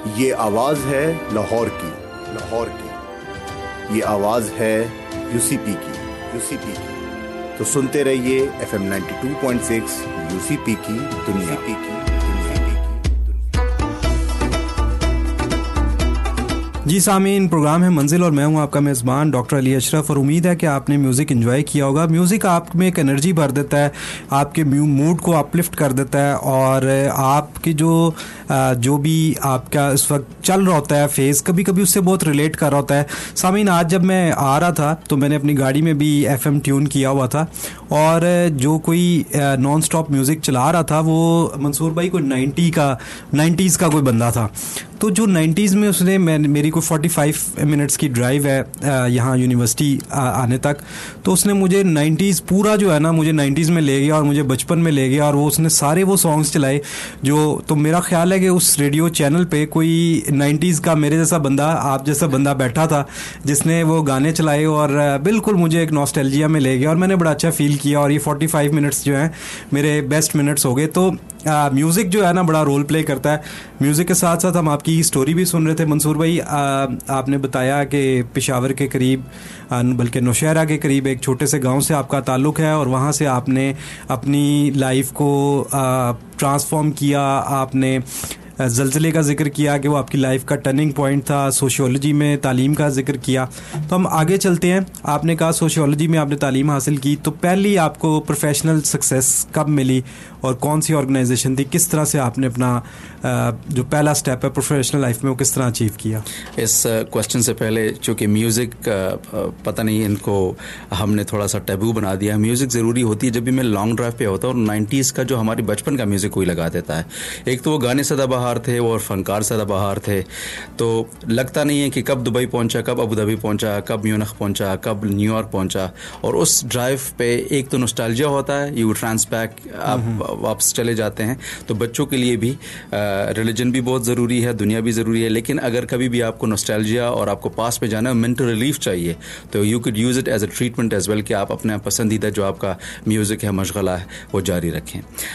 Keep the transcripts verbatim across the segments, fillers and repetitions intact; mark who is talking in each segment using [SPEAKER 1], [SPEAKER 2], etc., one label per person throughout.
[SPEAKER 1] ये आवाज है लाहौर की, लाहौर की। ये आवाज है यूसीपी की, यूसीपी की। तो सुनते रहिए F M ninety two point six UCP की दुनिया की दुनिया।
[SPEAKER 2] जी सामीन, प्रोग्राम है मंजिल और मैं हूं आपका मेज़बान डॉक्टर अली अशरफ। और उम्मीद है कि आपने म्यूज़िक एंजॉय किया होगा। म्यूज़िक आप में एक एनर्जी भर देता है, आपके मूड को अपलिफ्ट कर देता है और आपकी जो जो भी आपका इस वक्त चल रहा होता है फेज़, कभी कभी उससे बहुत रिलेट कर रहा होता है। सामीन, आज जब मैं आ रहा था तो मैंने अपनी गाड़ी में भी एफएम ट्यून किया हुआ था और जो कोई नॉन स्टॉप म्यूज़िक चला रहा था वो मंसूर भाई कोई नाइन्टी का नाइन्टीज़ का कोई बंदा था। तो जो नाइन्टीज़ में उसने मैं मेरी कोई पैंतालीस मिनट्स की ड्राइव है यहाँ यूनिवर्सिटी आने तक, तो उसने मुझे नाइन्टीज़ पूरा जो है ना मुझे नाइन्टीज़ में ले गया और मुझे बचपन में ले गया और वो उसने सारे वो सॉन्ग्स चलाए जो, तो मेरा ख्याल है कि उस रेडियो चैनल पे कोई नाइन्टीज़ का मेरे जैसा बंदा, आप जैसा बंदा बैठा था जिसने वो गाने चलाए और बिल्कुल मुझे एक नॉस्टैल्जिया में ले गया और मैंने बड़ा अच्छा फील किया। और ये पैंतालीस मिनट्स जो हैं मेरे बेस्ट मिनट्स हो गए। तो म्यूज़िक जो है ना बड़ा रोल प्ले करता है। म्यूज़िक के साथ साथ हम आपकी स्टोरी भी सुन रहे थे मंसूर भाई। आ, आपने बताया कि पेशावर के करीब, बल्कि नौशहरा के करीब एक छोटे से गांव से आपका ताल्लुक़ है और वहाँ से आपने अपनी लाइफ को ट्रांसफॉर्म किया। आपने ज़लज़ले का जिक्र किया कि वो आपकी लाइफ का टर्निंग पॉइंट था। सोशियोलॉजी में तालीम का जिक्र किया। तो हम आगे चलते हैं। आपने कहा सोशियोलॉजी में आपने तालीम हासिल की, तो पहली आपको प्रोफेशनल सक्सेस कब मिली और कौन सी ऑर्गेनाइजेशन थी? किस तरह से आपने अपना जो पहला स्टेप है प्रोफेशनल लाइफ में वो किस तरह अचीव किया?
[SPEAKER 3] इस क्वेश्चन से पहले, चूँकि म्यूज़िक पता नहीं इनको हमने थोड़ा सा टैबू बना दिया। म्यूज़िक ज़रूरी होती है। जब भी मैं लॉन्ग ड्राइव पे होता हूँ और नाइन्टीज़ का जो हमारी बचपन का म्यूज़िक कोई लगा देता है, एक तो वो गाने सदाबहार थे और फनकार सदाबहार थे, तो लगता नहीं है कि कब दुबई पहुंचा, कब अबू धाबी पहुंचा, कब म्यूनिख पहुंचा, कब न्यूयॉर्क पहुंचा। और उस ड्राइव पे एक तो नॉस्टैल्जिया होता है, यू ट्रांस बैक, आप वापस चले जाते हैं। तो बच्चों के लिए भी रिलीजन भी बहुत ज़रूरी है, दुनिया भी ज़रूरी है, लेकिन अगर कभी भी आपको नॉस्टैल्जिया और आपको पास में जाना है, मेंटल रिलीफ चाहिए, तो you could use it as a treatment as well कि आप अपना पसंदीदा जो आपका म्यूज़िक है, मशगला है, वो जारी रखें।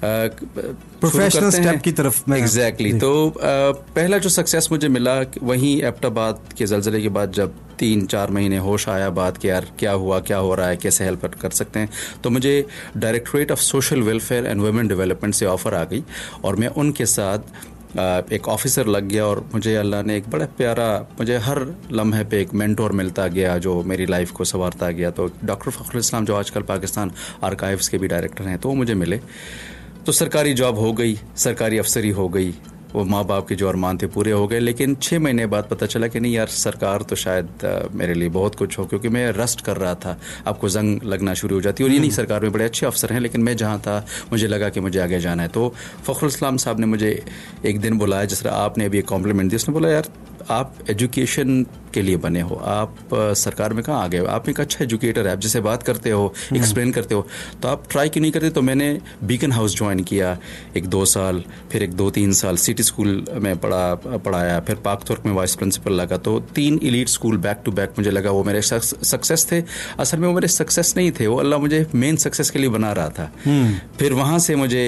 [SPEAKER 2] प्रोफेशनल स्टेप की तरफ में
[SPEAKER 3] एग्जैक्टली exactly. तो आ, पहला जो सक्सेस मुझे मिला वहीं एबटाबाद के ज़लज़ले के बाद, जब तीन चार महीने होश आया बात कि यार क्या हुआ, क्या हो रहा है, कैसे हेल्प कर सकते हैं, तो मुझे directorate of social welfare and women development से ऑफ़र आ गई और मैं उनके साथ एक ऑफिसर लग गया। और मुझे अल्लाह ने एक बड़ा प्यारा, मुझे हर लम्हे पे एक मेंटोर मिलता गया जो मेरी लाइफ को संवारता गया। तो डॉक्टर फ़खरुल इस्लाम जो आजकल पाकिस्तान आर्काइव्स के भी डायरेक्टर हैं, तो वो मुझे मिले। तो सरकारी जॉब हो गई, सरकारी अफसरी हो गई, वो माँ बाप के जो अरमान थे पूरे हो गए। लेकिन छः महीने बाद पता चला कि नहीं यार, सरकार तो शायद आ, मेरे लिए बहुत कुछ हो, क्योंकि मैं रस्ट कर रहा था। आपको जंग लगना शुरू हो जाती है। और ये नहीं, सरकार में बड़े अच्छे अफसर हैं, लेकिन मैं जहाँ था मुझे लगा कि मुझे आगे जाना है। तो फ़खरुल इस्लाम साहब ने मुझे एक दिन बुलाया, जिस तरह आपने अभी एक कॉम्प्लीमेंट दी। उसने बोला यार आप एजुकेशन के लिए बने हो, आप आ, सरकार में कहाँ आ गए? आप एक अच्छा एजुकेटर है, आप जिसे बात करते हो, एक्सप्लेन करते हो, तो आप ट्राई क्यों नहीं करते? तो मैंने बीकन हाउस ज्वाइन किया एक दो साल, फिर एक दो तीन साल सिटी स्कूल में पढ़ा पढ़ाया, फिर पाकतुर्क में वाइस प्रिंसिपल लगा। तो तीन elite school back to back मुझे लगा वो मेरे सक्सेस थे। असल में वो मेरे सक्सेस नहीं थे, वो अल्लाह मुझे मेन सक्सेस के लिए बना रहा था। फिर वहाँ से मुझे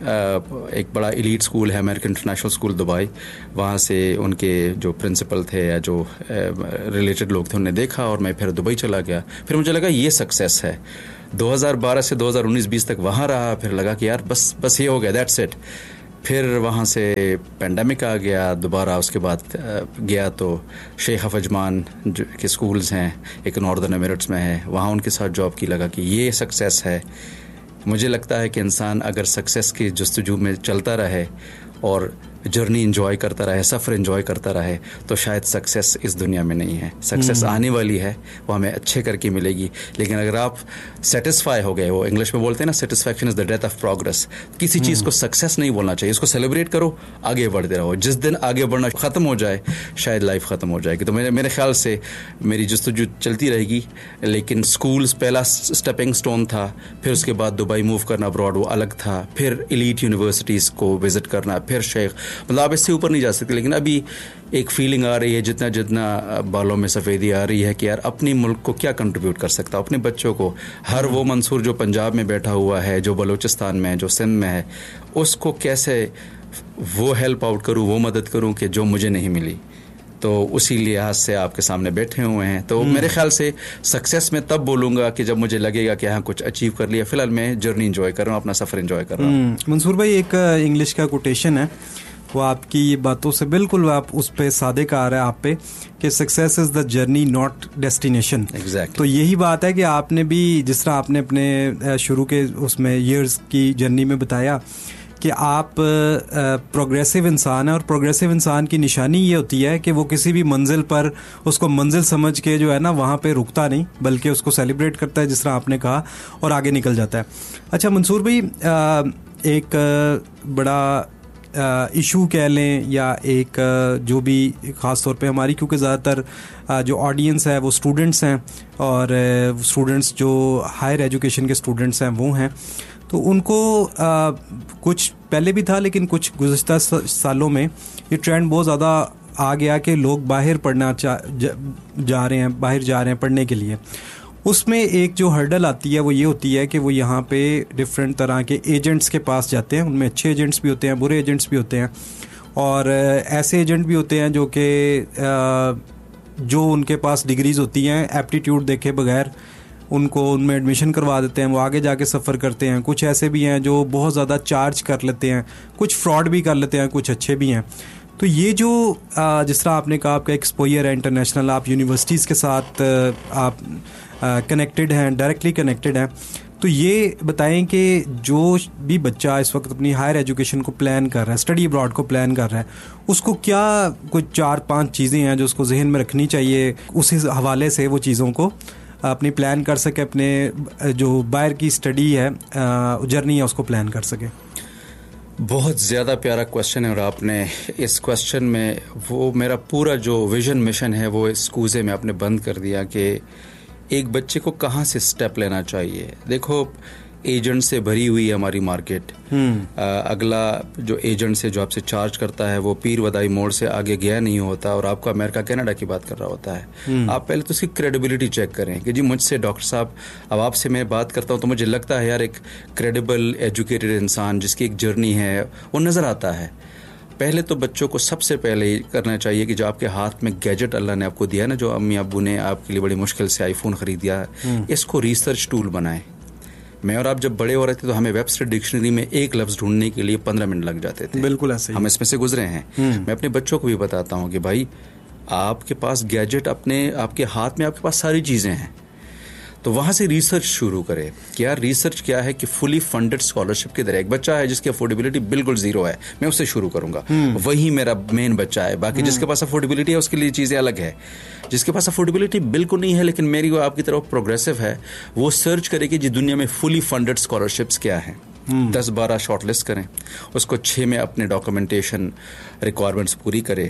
[SPEAKER 3] एक बड़ा एलीट स्कूल है, अमेरिकन इंटरनेशनल स्कूल दुबई, वहाँ से उनके जो प्रिंसिपल थे या जो रिलेटेड लोग थे उन्हें देखा और मैं फिर दुबई चला गया। फिर मुझे लगा ये सक्सेस है। दो हज़ार बारह से दो हज़ार उन्नीस बीस तक वहाँ रहा, फिर लगा कि यार बस बस ये हो गया, दैट्स इट। फिर वहाँ से पेंडेमिक आ गया दोबारा। उसके बाद गया तो शेख हफजमान जो के स्कूल्स हैं, एक नॉर्दर्न एमिरेट्स में है, वहाँ उनके साथ जॉब की। लगा कि ये सक्सेस है। मुझे लगता है कि इंसान अगर सक्सेस की जस्तजू में चलता रहे और जर्नी एंजॉय करता रहे, सफ़र एंजॉय करता रहे, तो शायद सक्सेस इस दुनिया में नहीं है। सक्सेस आने वाली है, वो हमें अच्छे करके मिलेगी। लेकिन अगर आप सेटिस्फाई हो गए, वो इंग्लिश में बोलते हैं ना, satisfaction is the death of progress. किसी चीज़ को सक्सेस नहीं बोलना चाहिए, इसको सेलिब्रेट करो, आगे बढ़ते रहो। जिस दिन आगे बढ़ना ख़त्म हो जाए, शायद लाइफ ख़त्म हो जाएगी। तो मेरे मेरे ख्याल से मेरी जस्तजू चलती रहेगी। लेकिन स्कूल्स पहला स्टेपिंग स्टोन था, फिर उसके बाद दुबई मूव करना अब्रॉड वो अलग था, फिर एलीट यूनिवर्सिटीज़ को विज़िट करना, फिर शेख, मतलब आप इससे ऊपर नहीं जा सकते। लेकिन अभी एक फीलिंग आ रही है, जितना जितना बालों में सफ़ेदी आ रही है, कि यार अपने मुल्क को क्या कंट्रीब्यूट कर सकता, अपने बच्चों को। हर वो मंसूर जो पंजाब में बैठा हुआ है, जो बलूचिस्तान में है, जो सिंध में है, उसको कैसे वो हेल्प आउट करूं, वो मदद करूं कि जो मुझे नहीं मिली। तो उसी लिहाज से आपके सामने बैठे हुए हैं। तो मेरे ख्याल से सक्सेस में तब बोलूँगा कि जब मुझे लगेगा कि हाँ कुछ अचीव कर लिया। फिलहाल मैं जर्नी एंजॉय कर रहा हूँ, अपना सफ़र एंजॉय कर रहा हूँ।
[SPEAKER 2] मंसूर भाई, एक इंग्लिश का कोटेशन है, वो आपकी ये बातों से बिल्कुल आप उस पे सादिक आ रहा है आप पे, कि success is the journey not destination.
[SPEAKER 3] Exact.
[SPEAKER 2] तो यही बात है कि आपने भी जिस तरह आपने अपने शुरू के उसमें ईयर्स की जर्नी में बताया कि आप प्रोग्रेसिव इंसान है, और प्रोग्रेसिव इंसान की निशानी ये होती है कि वो किसी भी मंजिल पर उसको मंजिल समझ के जो है ना वहाँ पे रुकता नहीं, बल्कि उसको सेलिब्रेट करता है जिस तरह आपने कहा, और आगे निकल जाता है। अच्छा मंसूर भाई, एक बड़ा इशू कह लें या एक जो भी ख़ास तौर पे हमारी, क्योंकि ज़्यादातर जो ऑडियंस है वो स्टूडेंट्स हैं, और स्टूडेंट्स जो हायर एजुकेशन के स्टूडेंट्स हैं वो हैं, तो उनको आ, कुछ पहले भी था लेकिन कुछ गुज़श्ता सालों में ये ट्रेंड बहुत ज़्यादा आ गया कि लोग बाहर पढ़ना चा जा, जा रहे हैं, बाहर जा रहे हैं पढ़ने के लिए। उसमें एक जो हर्डल आती है वो ये होती है कि वो यहाँ पे डिफरेंट तरह के एजेंट्स के पास जाते हैं। उनमें अच्छे एजेंट्स भी होते हैं, बुरे एजेंट्स भी होते हैं, और ऐसे एजेंट भी होते हैं जो कि जो उनके पास डिग्रीज़ होती हैं, एप्टीट्यूड देखे बगैर उनको उनमें एडमिशन करवा देते हैं, वो आगे जाके सफ़र करते हैं। कुछ ऐसे भी हैं जो बहुत ज़्यादा चार्ज कर लेते हैं, कुछ फ्रॉड भी कर लेते हैं, कुछ अच्छे भी हैं। तो ये जो जिस तरह आपने कहा आपका एक्सपोजर है इंटरनेशनल, आप यूनिवर्सिटीज़ के साथ आप कनेक्टेड हैं, डायरेक्टली कनेक्टेड हैं, तो ये बताएं कि जो भी बच्चा इस वक्त अपनी हायर एजुकेशन को प्लान कर रहा है, स्टडी अब्रॉड को प्लान कर रहा है, उसको क्या कुछ चार पांच चीज़ें हैं जो उसको जहन में रखनी चाहिए, उस हवाले से वो चीज़ों को अपनी प्लान कर सके, अपने जो बाहर की स्टडी है, जर्नी है, उसको प्लान कर सके।
[SPEAKER 3] बहुत ज़्यादा प्यारा क्वेश्चन है, और आपने इस क्वेश्चन में वो मेरा पूरा जो विजन मिशन है वो इस कूजे में आपने बंद कर दिया कि एक बच्चे को कहाँ से स्टेप लेना चाहिए। देखो, एजेंट से भरी हुई है हमारी मार्केट। अगला जो एजेंट से जो आपसे चार्ज करता है वो पीर वदाई मोड़ से आगे गया नहीं होता, और आपको अमेरिका कनाडा की बात कर रहा होता है। आप पहले तो उसकी क्रेडिबिलिटी चेक करें कि जी मुझसे डॉक्टर साहब, अब आपसे मैं बात करता हूँ तो मुझे लगता है यार एक क्रेडिबल एजुकेटेड इंसान जिसकी एक जर्नी है वो नज़र आता है। पहले तो बच्चों को सबसे पहले करना चाहिए कि जो आपके हाथ में गैजेट अल्लाह ने आपको दिया ना, जो अम्मी अब्बू ने आपके लिए बड़ी मुश्किल से आईफोन खरीद दिया, इसको रिसर्च टूल बनाएं। मैं और आप जब बड़े हो रहे थे तो हमें वेबस्टर डिक्शनरी में एक लफ्ज़ ढूंढने के लिए पंद्रह मिनट लग जाते थे।
[SPEAKER 2] बिल्कुल ऐसे ही
[SPEAKER 3] हम इसमें से गुजरे हैं। मैं अपने बच्चों को भी बताता हूँ कि भाई आपके पास गैजेट, अपने आपके हाथ में आपके पास सारी चीज़ें हैं, तो वहाँ से रिसर्च शुरू करें कि यार रिसर्च क्या है कि फुली फंडेड स्कॉलरशिप की तरह। एक बच्चा है जिसकी अफोर्डेबिलिटी बिल्कुल जीरो है, मैं उससे शुरू करूंगा, वही मेरा मेन बच्चा है। बाकी जिसके पास अफोर्डेबिलिटी है उसके लिए चीज़ें अलग है। जिसके पास अफोर्डेबिलिटी बिल्कुल नहीं है लेकिन मेरी वो आपकी तरफ प्रोग्रेसिव है, वो सर्च करे कि जी दुनिया में फुली फंडेड स्कॉलरशिप्स क्या हैं। दस बारह शॉर्टलिस्ट करें, उसको छः में अपने डॉक्यूमेंटेशन रिक्वायरमेंट्स पूरी करे,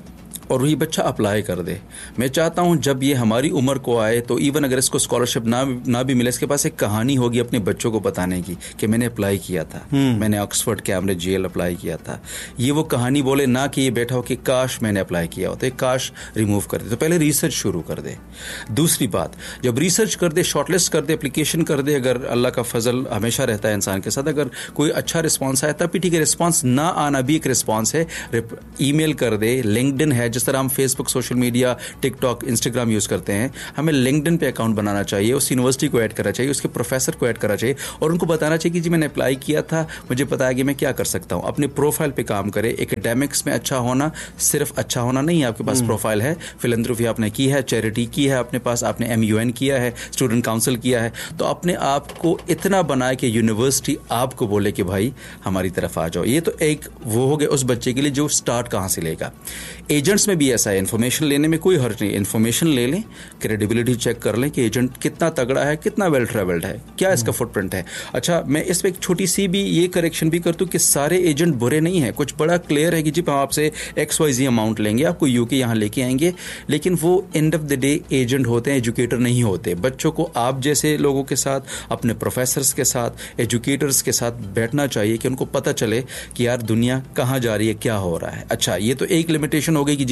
[SPEAKER 3] और वही बच्चा अप्लाई कर दे। मैं चाहता हूं जब ये हमारी उम्र को आए तो इवन अगर इसको स्कॉलरशिप ना ना भी मिले, इसके पास एक कहानी होगी अपने बच्चों को बताने की कि मैंने अप्लाई किया था, मैंने ऑक्सफोर्ड कैम्ब्रिज जेल अप्लाई किया था। ये वो कहानी बोले ना कि ये बैठा हो कि काश मैंने अप्लाई किया हो, तो काश रिमूव कर दे। तो पहले रिसर्च शुरू कर दे। दूसरी बात, जब रिसर्च कर दे, शॉर्टलिस्ट कर दे, एप्लीकेशन कर दे, अगर अल्लाह का फजल हमेशा रहता है इंसान के साथ, अगर कोई अच्छा रिस्पॉन्स आया तब भी ठीक है, रिस्पॉन्स ना आना भी एक रिस्पॉन्स है, ईमेल कर दे। लिंक्डइन है, जिस तरह हम Facebook, social media, TikTok, Instagram use करते हैं, हमें लिंक्डइन पे अकाउंट बनाना चाहिए, उस यूनिवर्सिटी को ऐड करना चाहिए, उसके प्रोफेसर को ऐड करना चाहिए, और उनको बताना चाहिए कि जी मैंने अप्लाई किया था, मुझे पता है कि मैं क्या कर सकता हूं। अपने प्रोफाइल पे काम करें। एकेडमिक्स में अच्छा होना सिर्फ अच्छा होना नहीं है, आपके पास प्रोफाइल है, फिलैंथ्रोपी आपने की है, चैरिटी की है अपने पास, आपने एम यू एन किया है, स्टूडेंट काउंसिल किया है, तो अपने आप को इतना बनाए कि यूनिवर्सिटी आपको बोले कि भाई हमारी तरफ आ जाओ। ये तो एक वो हो गया उस बच्चे के लिए जो स्टार्ट कहां से लेगा। एजेंट्स में भी ऐसा है, इन्फॉर्मेशन लेने में कोई हर्ज नहीं, इन्फॉर्मेशन ले लें, क्रेडिबिलिटी चेक कर लें कि एजेंट कितना तगड़ा है, कितना वेल ट्रेवल्ड है, क्या इसका फुटप्रिंट है। अच्छा, मैं इसमें एक छोटी सी भी ये करेक्शन भी कर दूं कि सारे एजेंट बुरे नहीं हैं। कुछ बड़ा क्लियर है कि जी हम आपसे एक्स वाई जी अमाउंट लेंगे, आपको यूके यहाँ लेके आएंगे, लेकिन वो end of the day agent होते हैं, एजुकेटर नहीं होते। बच्चों को आप जैसे लोगों के साथ, अपने प्रोफेसर्स के साथ, एजुकेटर्स के साथ बैठना चाहिए कि उनको पता चले कि यार दुनिया कहाँ जा रही है, क्या हो रहा है। अच्छा, ये तो एक लिमिटेशन हो गई कि जी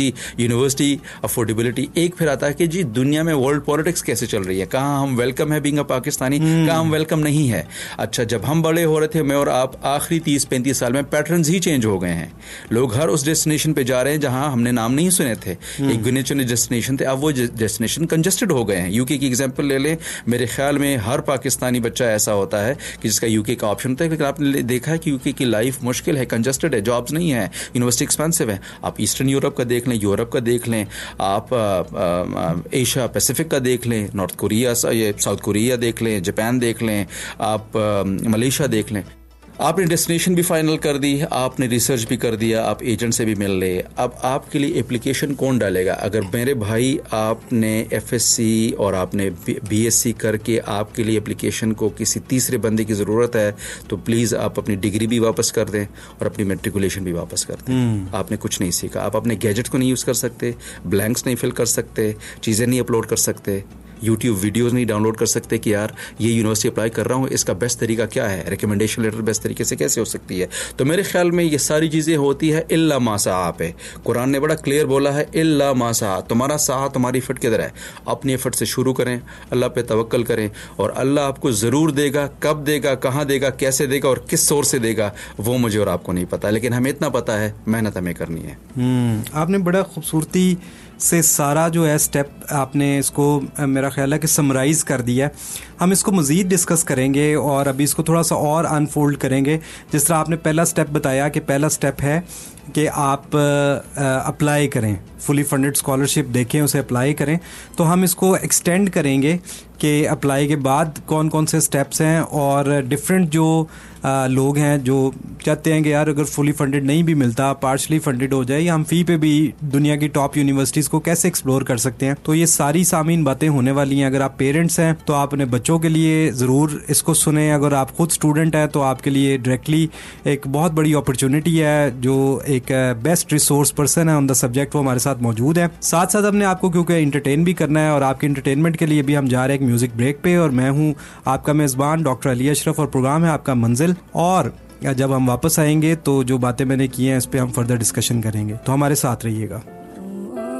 [SPEAKER 3] जी यूनिवर्सिटी अफोर्डेबिलिटी, एक फिर आता है कि जी दुनिया में वर्ल्ड पॉलिटिक्स कैसे चल रही है, कहाँ हम वेलकम है बीइंग अ पाकिस्तानी, कहाँ हम वेलकम नहीं है। अच्छा, जब हम बड़े हो रहे थे, मैं और आप, आखिरी तीस पैंतीस साल में पैटर्न्स ही चेंज हो गए हैं। लोग हर उस डेस्टिनेशन पे जा रहे हैं जहां हमने नाम नहीं सुने थे, एक गिने चुने डेस्टिनेशन थे, अब वो डेस्टिनेशन कंजस्टेड हो गए हैं। यूके की एग्जांपल ले लें, मेरे ख्याल में हर पाकिस्तानी बच्चा ऐसा होता है कि जिसका यूके का ऑप्शन होता है, लेकिन आपने देखा है कि यूके की लाइफ मुश्किल है, कंजस्टेड है, जॉब्स नहीं है, यूनिवर्सिटी एक्सपेंसिव है। आप ईस्टर्न यूरोप का देख लें, यूरोप का देख लें, आप एशिया पैसिफिक का देख लें, नॉर्थ कोरिया, ये साउथ कोरिया देख लें, जापान देख लें, आप मलेशिया देख लें। आपने डेस्टिनेशन भी फाइनल कर दी, आपने रिसर्च भी कर दिया, आप एजेंट से भी मिल ले, अब आपके लिए एप्लीकेशन कौन डालेगा? अगर मेरे भाई आपने एफएससी और आपने बीएससी करके आपके लिए एप्लीकेशन को किसी तीसरे बंदे की ज़रूरत है, तो प्लीज़ आप अपनी डिग्री भी वापस कर दें और अपनी मेट्रिकुलेशन भी वापस कर दें। hmm. आपने कुछ नहीं सीखा, आप अपने गैजेट को नहीं यूज़ कर सकते, ब्लैंक्स नहीं फिल कर सकते, चीज़ें नहीं अपलोड कर सकते, यूट्यूब वीडियोस नहीं डाउनलोड कर सकते कि यार ये यूनिवर्सिटी अप्लाई कर रहा हूँ, इसका बेस्ट तरीका क्या है, रिकमेंडेशन लेटर बेस्ट तरीके से कैसे हो सकती है। तो मेरे ख्याल में ये सारी चीज़ें होती है इल्ला मा सआ पे। कुरान ने बड़ा क्लियर बोला है, इल्ला मा सआ, तुम्हारा सआ तुम्हारी एफर्ट किधर है, अपनी एफर्ट से शुरू करें, अल्लाह पे तवक्कल करें और अल्लाह आपको ज़रूर देगा। कब देगा, कहाँ देगा, कैसे देगा और किस सोर्स से देगा, वो मुझे और आपको नहीं पता, लेकिन हमें इतना पता है मेहनत हमें करनी है।
[SPEAKER 2] आपने बड़ा खूबसूरती से सारा जो है स्टेप आपने इसको मेरा ख्याल है कि समराइज़ कर दिया। हम इसको मज़ीद डिस्कस करेंगे और अभी इसको थोड़ा सा और अनफोल्ड करेंगे। जिस तरह आपने पहला स्टेप बताया कि पहला स्टेप है कि आप अप्लाई करें, फुली फंडेड स्कॉलरशिप देखें, उसे अप्लाई करें, तो हम इसको एक्सटेंड करेंगे कि अप्लाई के बाद कौन कौन से स्टेप्स हैं और डिफरेंट जो आ, लोग हैं जो चाहते हैं कि यार अगर फुली फंडेड नहीं भी मिलता, पार्शली फंडेड हो जाए, या हम फ़ी पे भी दुनिया की टॉप यूनिवर्सिटीज़ को कैसे एक्सप्लोर कर सकते हैं। तो ये सारी सामीन बातें होने वाली हैं। अगर आप पेरेंट्स हैं तो आप अपने बच्चों के लिए ज़रूर इसको सुने, अगर आप खुद स्टूडेंट हैं तो आपके लिए डायरेक्टली एक बहुत बड़ी अपॉर्चुनिटी है। जो एक बेस्ट रिसोर्स पर्सन है ऑन द सब्जेक्ट वो हमारे साथ मौजूद है। साथ साथ हमने आपको क्योंकि इंटरटेन भी करना है और आपके इंटरटेनमेंट के लिए भी हम जा रहे हैं एक म्यूज़िक ब्रेक पे, और मैं हूँ आपका मेज़बान डॉक्टर अली अशरफ और प्रोग्राम है आपका मंजिल। और जब हम वापस आएंगे तो जो बातें मैंने की हैं इस पर हम फर्दर डिस्कशन करेंगे, तो हमारे साथ रहिएगा।